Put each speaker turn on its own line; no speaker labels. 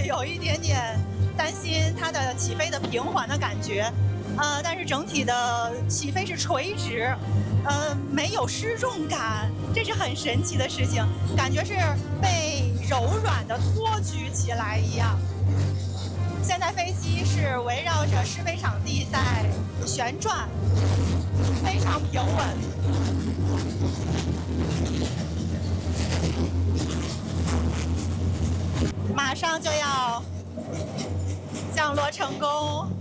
会有一点点担心它的起飞的平缓的感觉，但是整体的起飞是垂直，没有失重感，这是很神奇的事情，感觉是被柔软的托举起来一样。现在飞机是围绕着试飞场地在旋转，非常平稳。马上就要降落成功。